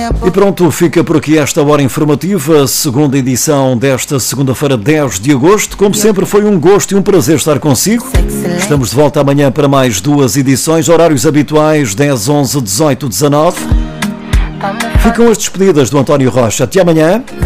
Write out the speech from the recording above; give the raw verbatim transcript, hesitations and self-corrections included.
E pronto, fica por aqui esta hora informativa, segunda edição desta segunda-feira, dez de agosto. Como sempre, foi um gosto e um prazer estar consigo. Estamos de volta amanhã para mais duas edições, horários habituais, dez, onze, dezoito, dezanove. Ficam as despedidas do António Rocha. Até amanhã.